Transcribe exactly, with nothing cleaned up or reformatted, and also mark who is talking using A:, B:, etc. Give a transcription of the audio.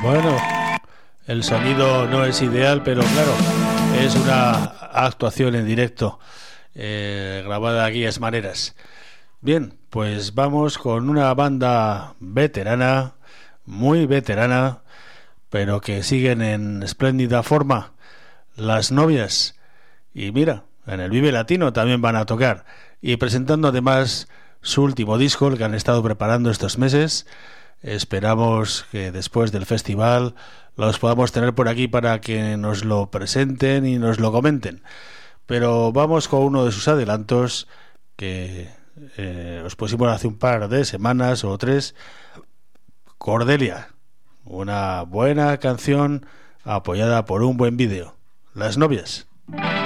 A: Bueno, el sonido no es ideal, pero claro, es una actuación en directo, eh, grabada de aquellas maneras. Bien, pues vamos con una banda veterana, muy veterana, pero que siguen en espléndida forma, Las Novias. Y mira, en el Vive Latino también van a tocar, y presentando además su último disco, el que han estado preparando estos meses. Esperamos que después del festival los podamos tener por aquí para que nos lo presenten y nos lo comenten. Pero vamos con uno de sus adelantos que eh, os pusimos hace un par de semanas o tres. Cordelia, una buena canción apoyada por un buen vídeo. Las Novias.